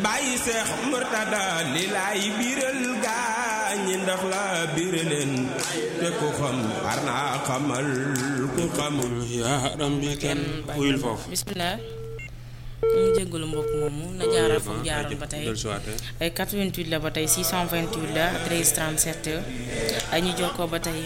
bàyyi Seex Murtada li laay biral gaañi ndax la biraleen te ku xam war naa xamal ku xamul yaa rabbi kenn uyul foofu bismillah ñu jégalu mbokk moomu na jaaral foofu jaaroon ba tey ay 88 la ba tey 628 la 13 37 ay ñu jokkoo ba tey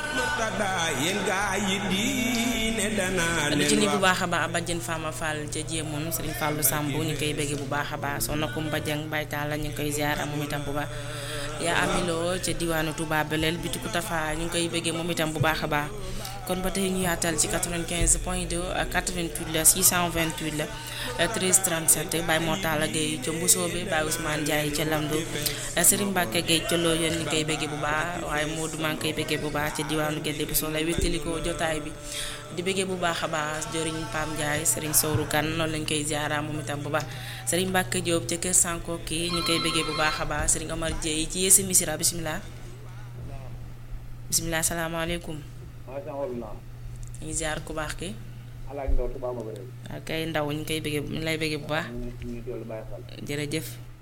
di ci ni bu baax a baax bajjen Fama Fall ca jéemoon Serigne Fallou Samb ñu koy bëgge bu baax a baax soo nakum bajjang baytaal la ñu koy ziar moom itam bu baax yaa amiloo ca diwaanu Touba Belel bitiku Tafa ñu ngi koy bëggee moom itam bu baax a baax kon ba tey ñu yaatal ci 95.2 ak 88 la 628 la 13 37 Baye Mortala Gueye ca Mbusoobe Baye Ousmane Ndiaye ca Lamdo Serigne Mbacke Gueye ca Loyen ñu koy bëggee bu baax waaye Modou maa ngi koy bëggee bu baax ca diwaanu Guédé bi soo lay wéttali ko jotaay bi di bëggee bu baax a baax jëriñ Pam Ndiaye Serigne Sowru Kane noonu lañ koy ziara moom itam bu baax Serigne Mbacke Diop ca Kër Sanko kii ñu koy bëggee bu baax a baax Serigne Omar Dieye ci Yessi Misira bisimilah bisimilah salaamaaleykum ñu ziar ku baax ki ak ay ndaw ñu koy bëggee ñu lay bëggee bu baax jërëjëf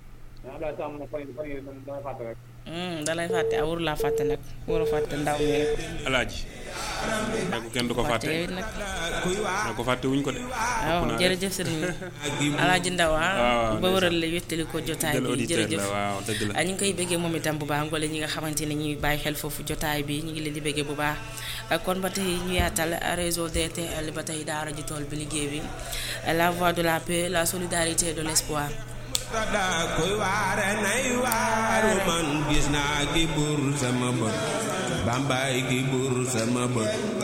dalay fàtte awur laa fàtte nag war a fàtte ndaw mi alaaji nag kenn du ko fàtte nag ko fàtte wuñ ko de waaw jërëjëf sëriñ alaaji ndaw ba waral la wéttali ko jotaay bi jërëjëf waaw dëgg la ñu ngi koy bëggee moom itam bu baax ngole ñi nga xamante ne ñuy bàyyi xel foofu jotaay bi ñu ngi leen di bëggee bu baax kon ba tey ñu yaatal réseau DTL ba tey daara ji tool bi liggéey bi la voix de la paix la solidarité de l'espoir tada koy waare nay waaru man gis naa ki buur sama bët bambaay ki buur sama bët